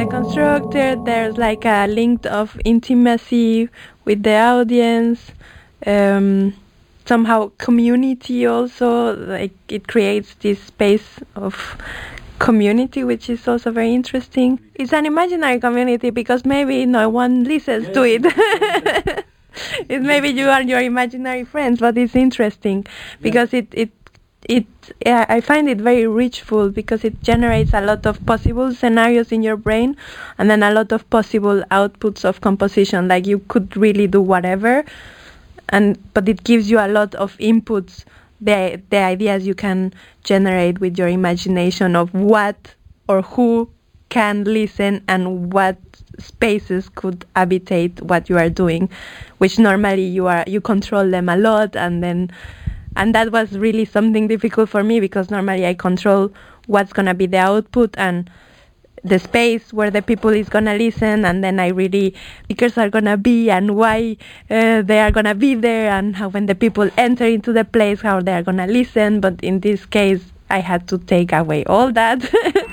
the constructor, there's like a link of intimacy with the audience, somehow community also, like it creates this space of community, which is also very interesting. It's an imaginary community because maybe no one listens to it. It's maybe you and your imaginary friends, but it's interesting because I find it very richful because it generates a lot of possible scenarios in your brain and then a lot of possible outputs of composition. Like you could really do whatever, but it gives you a lot of inputs, the ideas you can generate with your imagination of what or who can listen and what spaces could habitate what you are doing, which normally you control them a lot, and that was really something difficult for me because normally I control what's gonna be the output and the space where the people is gonna listen, and then I really speakers are gonna be and why they are gonna be there, and how when the people enter into the place how they are gonna listen. But in this case I had to take away all that